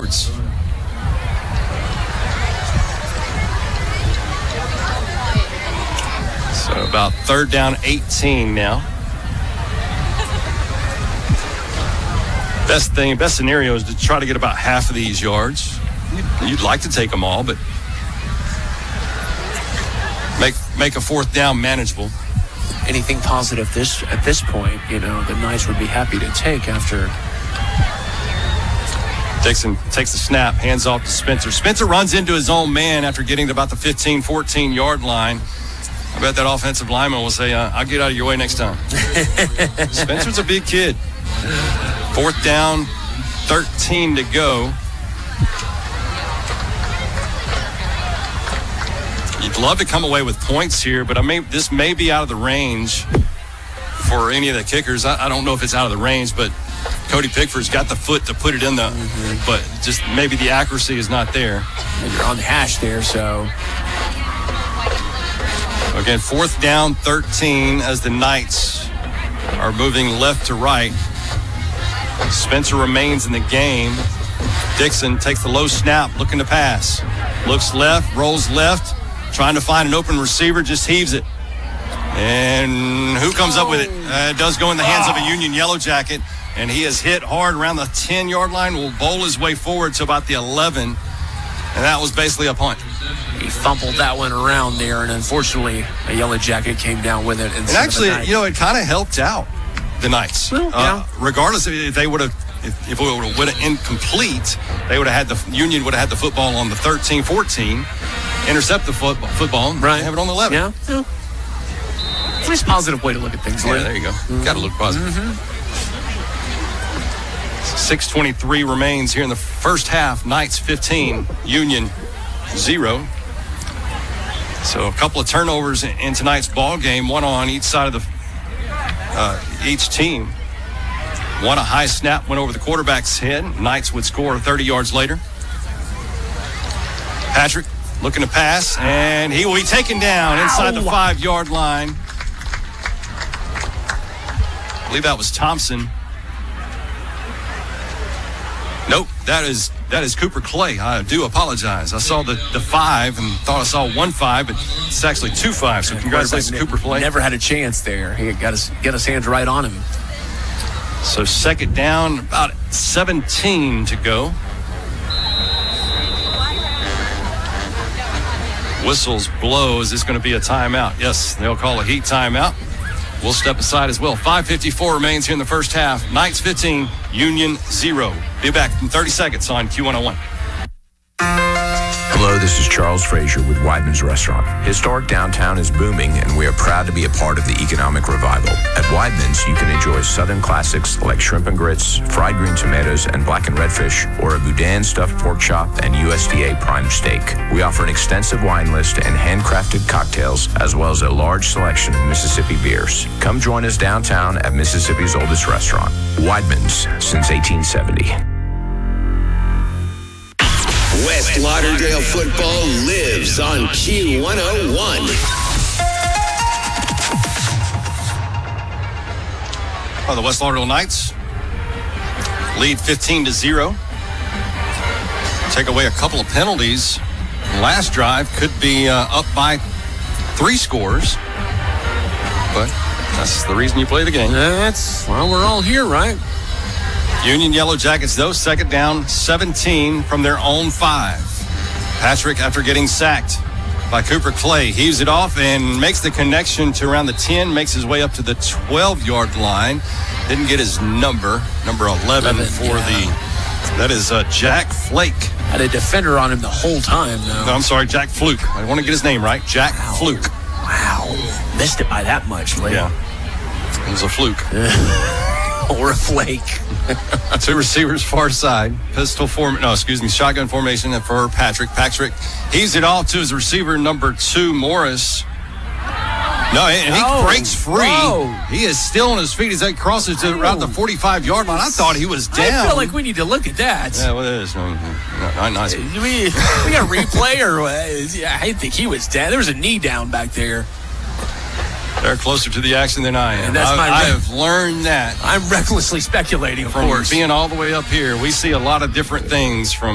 yards. So about 3rd down, 18 now. Best scenario is to try to get about half of these yards. You'd like to take them all, but make a 4th down manageable. Anything positive at this point, the Knights would be happy to take after. Dixon takes the snap, hands off to Spencer. Spencer runs into his own man after getting to about the 15, 14-yard line. I bet that offensive lineman will say, I'll get out of your way next time. Spencer's a big kid. 4th down, 13 to go. You'd love to come away with points here, but this may be out of the range for any of the kickers. I don't know if it's out of the range, but Cody Pickford's got the foot to put it in but just maybe the accuracy is not there. And you're on the hash there, so. Again, 4th down, 13 as the Knights are moving left to right. Spencer remains in the game. Dixon takes the low snap, looking to pass. Looks left, rolls left, trying to find an open receiver, just heaves it. And who comes up with it? It does go in the hands of a Union Yellow Jacket, and he is hit hard around the 10-yard line, will bowl his way forward to about the 11, and that was basically a punt. He fumbled that one around there, and unfortunately, a Yellow Jacket came down with it. And actually, it kind of helped out the Knights. Well, yeah. Regardless if they would have, if it would have incomplete, they would have had the Union would have had the football on the 13-14, intercept the football, and have it on the 11. Yeah. Nice positive way to look at things. Yeah, there you go. Got to look positive. 6:23 remains here in the first half. Knights 15, Union 0. So a couple of turnovers in tonight's ball game, one on each side of each team. One, a high snap went over the quarterback's head. Knights would score 30 yards later. Patrick looking to pass, and he will be taken down inside the 5-yard line. I believe that was Thompson. Nope, that is Cooper Clay. I do apologize. I saw the 5 and thought I saw 1-5, but it's actually 2-5. So congratulations, Cooper Clay. Never had a chance there. He got his hands right on him. So 2nd down, about 17 to go. Whistles blow. Is this going to be a timeout? Yes, they'll call a heat timeout. We'll step aside as well. 5:54 remains here in the first half. Knights 15, Union 0. Be back in 30 seconds on Q101. Hello, this is Charles Frazier with Weidman's Restaurant. Historic downtown is booming, and we are proud to be a part of the economic revival. At Weidman's, you can enjoy Southern classics like shrimp and grits, fried green tomatoes, and black and red fish, or a boudin stuffed pork chop and USDA prime steak. We offer an extensive wine list and handcrafted cocktails, as well as a large selection of Mississippi beers. Come join us downtown at Mississippi's oldest restaurant, Weidman's, since 1870. West Lauderdale football lives on Q101. The West Lauderdale Knights lead 15-0. Take away a couple of penalties. Last drive could be up by 3 scores. But that's the reason you play the game. We're all here, right? Union Yellow Jackets, though, 2nd down, 17 from their own 5. Patrick, after getting sacked by Cooper Clay, heaves it off and makes the connection to around the 10, makes his way up to the 12-yard line. Didn't get his number 11 that is Jack Flake. Had a defender on him the whole time, though. No, I'm sorry, Jack Fluke. I want to get his name right. Jack Fluke. Wow. Missed it by that much, Lee. Yeah. It was a fluke. Or a flake. 2 receivers far side. Shotgun formation for Patrick. Patrick heaves it off to his receiver, number 2, Morris. No, and he breaks free. Whoa. He is still on his feet as he crosses to around the 45-yard line. I thought he was down. I feel like we need to look at that. Yeah, well, it is. Not nice. We got a replay, or I think he was down. There was a knee down back there. They're closer to the action than I am. And I have learned that. I'm recklessly speculating, of from course. Being all the way up here, we see a lot of different things from